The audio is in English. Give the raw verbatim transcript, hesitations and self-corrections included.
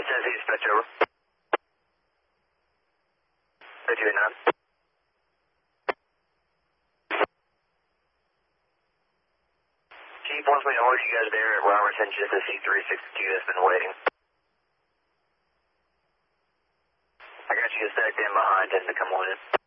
Tennessee dispatch over. thirty-two eighty-nine. Chief wants me to hold you guys there at Robertson, just a C three sixty-two that's been waiting. I got you stacked in behind him to come on in.